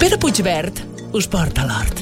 Pere Puigverd us porta a l'hort.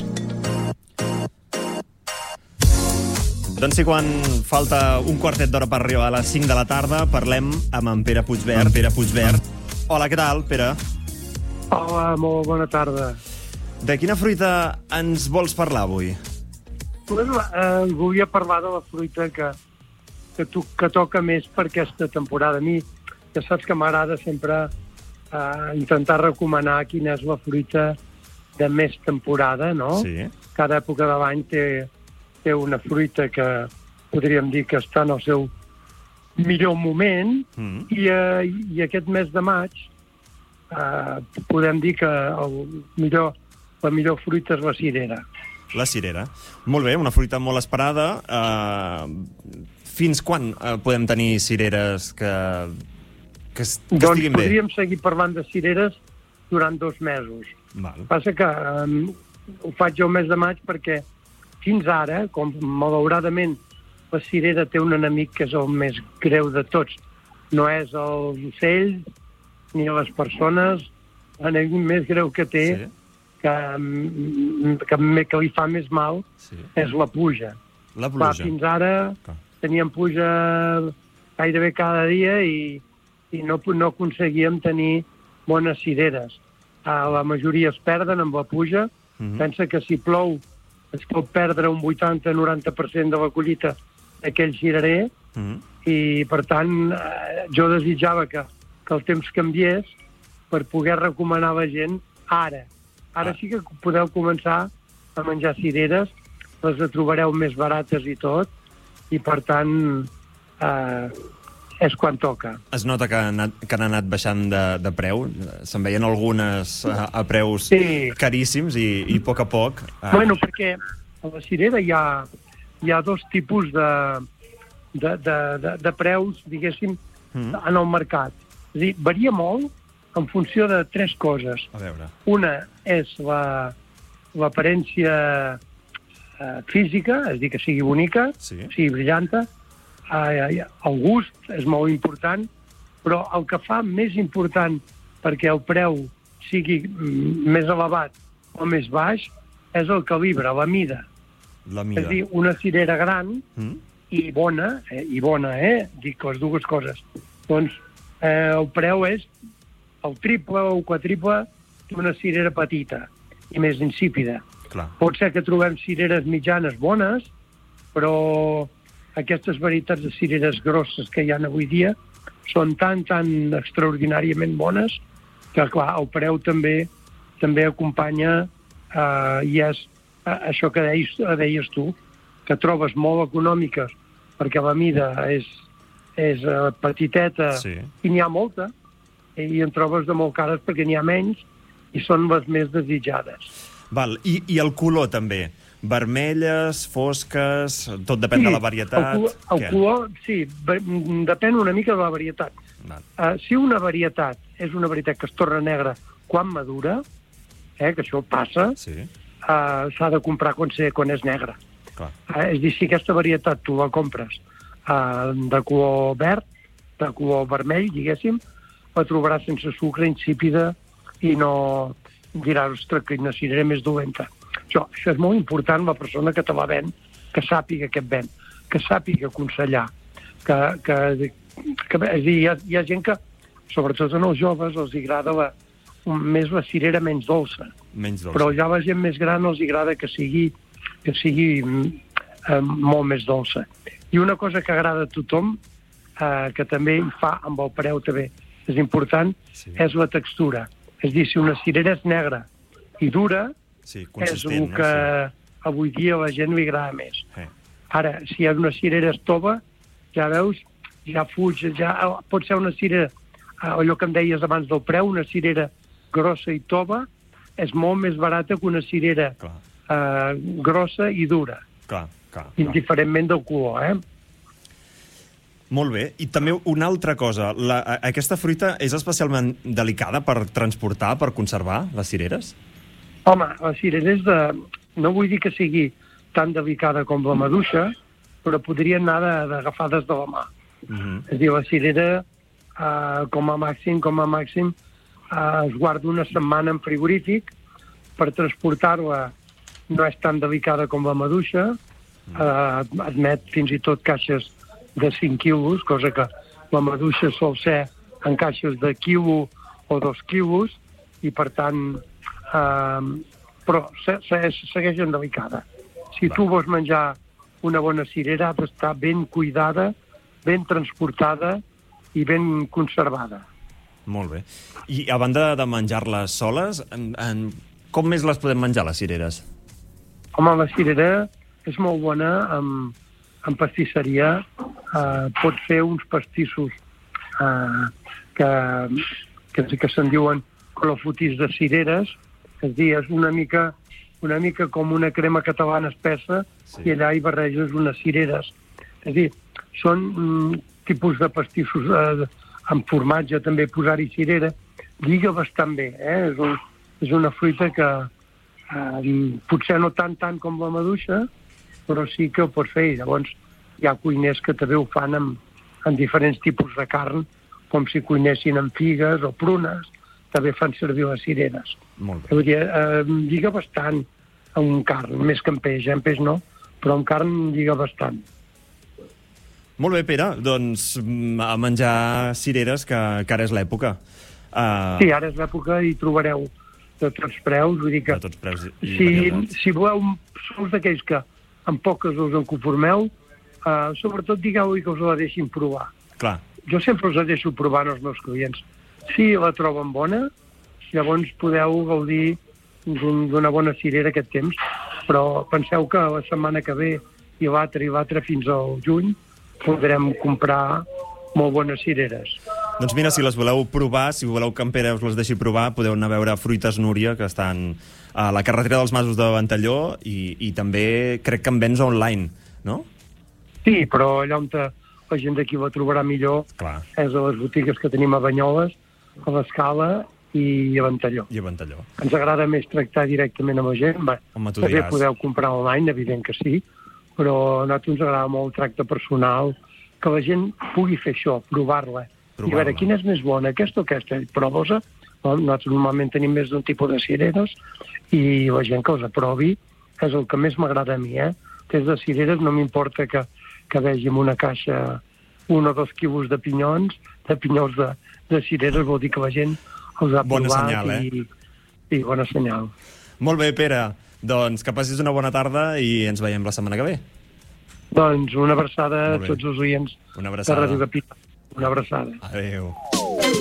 Doncs sí, quan falta un quartet d'hora per arribar a les 5 de la tarda, parlem amb en Pere Puigverd. Pere Puigverd. Hola, què tal, Pere? Hola, molt bona tarda. De quina fruita ens vols parlar avui? Volia parlar de la fruita que toca més per aquesta temporada. A mi, ja saps que m'agrada sempre intentar recomanar quina és la fruita de més temporada, no? Sí. Cada època de l'any té una fruita que podríem dir que està en el seu millor moment, i aquest mes de maig podem dir que la millor fruita és la cirera. La cirera. Molt bé, una fruita molt esperada. Fins quan podem tenir cireres que estiguin bé? Doncs podríem seguir parlant de cireres durant 2 mesos. Val. Passa que ho faig jo el mes de maig perquè fins ara, com malauradament la cirera té un enemic que és el més greu de tots. No és els ocells ni les persones, l'enemic més greu que té, que li fa més mal, és la pluja. La pluja. Fins ara teníem pluja gairebé cada dia i no aconseguíem tenir bones cireres. La majoria es perden amb la pluja. Pensa que si plou es pot perdre un 80-90% de la collita d'aquell cirerer, i per tant jo desitjava que el temps canviés per poder recomanar a la gent ara. Ara sí que podeu començar a menjar cireres, les trobareu més barates i tot, i per tant és quan toca. Es nota que han anat baixant de preu. Se'n veien algunes a preus caríssims i a poc. Bueno, perquè a la cirera hi ha 2 tipus de preus, diguéssim, en el mercat. És a dir, varia molt en funció de 3 coses. A veure. Una és l'aparència física, és a dir, que sigui bonica, sigui brillanta. El gust és molt important, però el que fa més important perquè el preu sigui més elevat o més baix és el calibre, la mida. És a dir, una cirera gran i bona, dic les dues coses. Doncs el preu és el triple o quadriple d'una cirera petita i més insípida. Pot ser que trobem cireres mitjanes bones, però aquestes varietats de cireres grosses que hi ha avui dia són tan extraordinàriament bones que, clar, el preu també acompanya, i és això que deies tu, que trobes molt econòmiques perquè la mida és petiteta i n'hi ha molta, i en trobes de molt cares perquè n'hi ha menys i són les més desitjades. Val. I el color també? Vermelles, fosques, tot depèn de la varietat? El color, sí, depèn una mica de la varietat. Si una varietat és una varietat que es torna negra quan madura, que això passa, s'ha de comprar quan és negra. És a dir, si aquesta varietat tu la compres de color verd, de color vermell, diguéssim, la trobaràs sense sucre, insípida, i no diràs, ostres, que una cirera més dolenta. Això és molt important, la persona que te la ven, que sàpiga què et ven, que sàpiga aconsellar. És a dir, hi ha gent que, sobretot en els joves, els agrada més la cirera menys dolça. Però ja la gent més gran els agrada que sigui molt més dolça. I una cosa que agrada a tothom, que també hi fa amb el preu també és important, és la textura. És a dir, si una cirera és negra i dura, és el que avui dia a la gent li agrada més. Ara, si hi ha una cirera estova, ja veus, ja fuig, pot ser una cirera, allò que em deies abans del preu, una cirera grossa i tova, és molt més barata que una cirera grossa i dura. Indiferentment del color, Molt bé. I també una altra cosa. Aquesta fruita és especialment delicada per transportar, per conservar, les cireres? Home, la cirera no vull dir que sigui tan delicada com la maduixa, però podrien anar d'agafades de la mà. És a dir, la cirera, com a màxim, es guarda una setmana en frigorífic, per transportar-la no és tan delicada com la maduixa, admet fins i tot caixes de 5 quilos, cosa que la maduixa sol ser en caixes de quilo o 2 quilos, i per tant, però segueix en delicada. Si tu vols menjar una bona cirera, ha d'estar ben cuidada, ben transportada i ben conservada. Molt bé. I a banda de menjar-les soles, com més les podem menjar, les cireres? Home, la cirera és molt bona en pastisseria. Pot fer uns pastissos que se'n diuen colofotis de cireres, és a dir, és una mica com una crema catalana espessa, sí. I allà hi barreges unes cireres. És a dir, són tipus de pastissos amb formatge, també posar-hi cirera, lliga bastant bé. És una fruita que potser no tant com la maduixa, però sí que ho pots fer. I llavors hi ha cuiners que també ho fan amb diferents tipus de carn, com si cuinessin amb figues o prunes, també fan servir les cireres. Molt bé. Vull dir, lliga bastant amb carn, més que amb peix. En peix no, però amb carn lliga bastant. Molt bé, Pere. Doncs a menjar cireres, que ara és l'època. Sí, ara és l'època i trobareu de tots preus. Vull dir que de tots preus si voleu, sou d'aquells que amb poques us en conformeu, sobretot digueu-li que us la deixin provar. Clar. Jo sempre us la deixo provar als meus clients. Si la troben bona, llavors podeu gaudir d'una bona cirera aquest temps, però penseu que la setmana que ve i l'altra fins al juny podrem comprar molt bones cireres. Doncs mira, si les voleu provar, si voleu que en Pere us les deixi provar, podeu anar a veure Fruites Núria, que estan a la carretera dels Masos de Ventalló, i també crec que en vens online, no? Sí, però allà on la gent d'aquí la trobarà millor. Clar. És a les botigues que tenim a Banyoles, a l'Escala i a Ventalló. I a Ventalló. Ens agrada més tractar directament amb la gent. Home, tu també diràs. podeu comprar online, evident que sí, però a nosaltres ens agrada molt el tracte personal, que la gent pugui fer això, provar-la. I a veure, quina és més bona, aquesta o aquesta? Prova-la. Nosaltres normalment tenim més d'un tipus de cireres i la gent que els aprovi és el que més m'agrada a mi. Des de cireres no m'importa que vegi en una caixa 1 o 2 quilos de pinyols de cireres, vol dir que la gent els ha bona provat. Senyal, I bona senyal. Molt bé, Pere. Doncs que passis una bona tarda i ens veiem la setmana que ve. Doncs una abraçada a tots els oients de Ràdio Capità. Una abraçada. Adéu.